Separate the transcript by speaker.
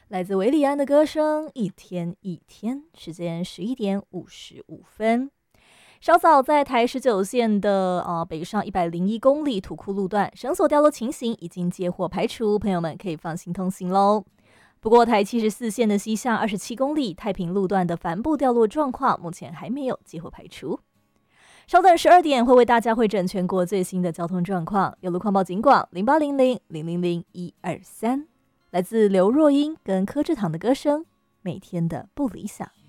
Speaker 1: 来自韦礼安的歌声《一天一天》，时间11:55。稍早在台19线的北上101公里土库路段，绳索掉落情形已经接获排除，朋友们可以放心通行喽。不过台74线的西向27公里太平路段的帆布掉落状况，目前还没有接获排除。稍等12点会为大家汇整全国最新的交通状况，有路况报警广0800-000-123。来自刘若英跟柯志堂的歌声《每天的不理想》。